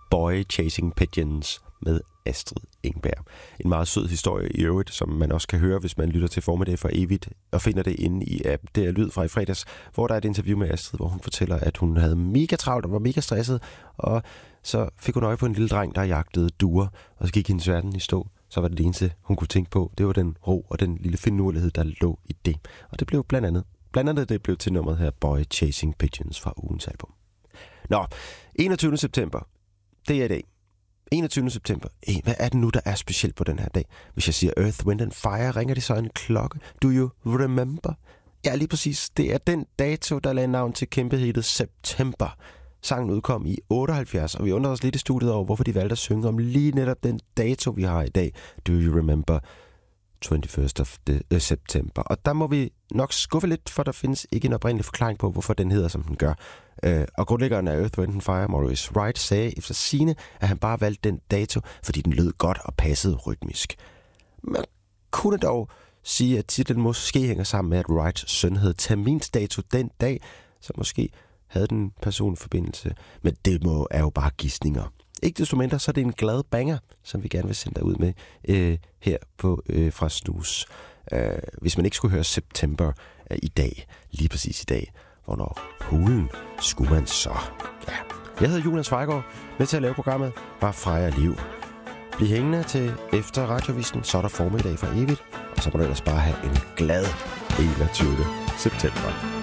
Boy Chasing Pigeons med Astrid Engberg. En meget sød historie i øvrigt, som man også kan høre, hvis man lytter til Formiddag for Evigt, og finder det inde i appen. Det er Lyd fra i fredags, hvor der er et interview med Astrid, hvor hun fortæller, at hun havde mega travlt og var mega stresset, og så fik hun øje på en lille dreng, der jagtede duer, og så gik hendes verden i stå. Så var det eneste, hun kunne tænke på, det var den ro og den lille finurlighed, der lå i det. Og det blev blandt andet det blev til nummeret her, Boy Chasing Pigeons fra ugens album. Nå, 21. september, det er i dag. 21. september. Hvad er det nu, der er specielt på den her dag? Hvis jeg siger Earth, Wind and Fire, ringer det så en klokke? Do you remember? Ja, lige præcis. Det er den dato, der lagde navn til kæmpehitet September. Sangen udkom i 78, og vi undrer os lidt i studiet over, hvorfor de valgte at synge om lige netop den dato, vi har i dag. Do you remember? 21st of September. Og der må vi nok skuffe lidt, for der findes ikke en oprindelig forklaring på, hvorfor den hedder, som den gør. Og grundlæggeren af Earth, Wind and Fire, Maurice Wright, sagde efter sigende, at han bare valgte den dato, fordi den lød godt og passede rytmisk. Man kunne dog sige, at titlen måske hænger sammen med, at Wrights søn hed terminsdato den dag, så måske havde den personforbindelse. Men det er jo bare gisninger. Ikke desto mindre, så er det en glad banger, som vi gerne vil sende dig ud med her på fra Snus. Hvis man ikke skulle høre September i dag, lige præcis i dag, hvornår hulen skulle man så? Ja. Jeg hedder Jonas Fejgaard, med til at lave programmet var Freja Liv. Bliv hængende til efter radiovisen, så er der Formiddag for Evigt, og så må du ellers bare have en glad 21. september.